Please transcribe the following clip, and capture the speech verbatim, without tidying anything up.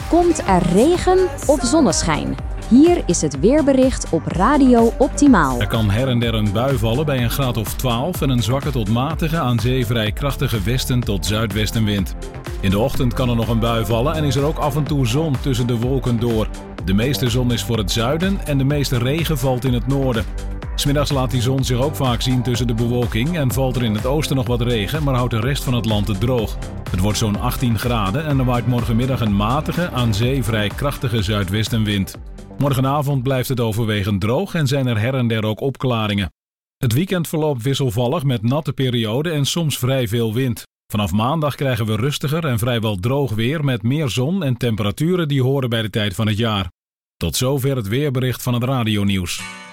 Komt er regen of zonneschijn? Hier is het weerbericht op Radio Optimaal. Er kan her en der een bui vallen bij een graad of twaalf en een zwakke tot matige aan zee vrij krachtige westen tot zuidwestenwind. In de ochtend kan er nog een bui vallen en is er ook af en toe zon tussen de wolken door. De meeste zon is voor het zuiden en de meeste regen valt in het noorden. 'S Middags laat die zon zich ook vaak zien tussen de bewolking en valt er in het oosten nog wat regen, maar houdt de rest van het land het droog. Het wordt zo'n achttien graden en er waait morgenmiddag een matige, aan zee vrij krachtige zuidwestenwind. Morgenavond blijft het overwegend droog en zijn er her en der ook opklaringen. Het weekend verloopt wisselvallig met natte perioden en soms vrij veel wind. Vanaf maandag krijgen we rustiger en vrijwel droog weer met meer zon en temperaturen die horen bij de tijd van het jaar. Tot zover het weerbericht van het radionieuws.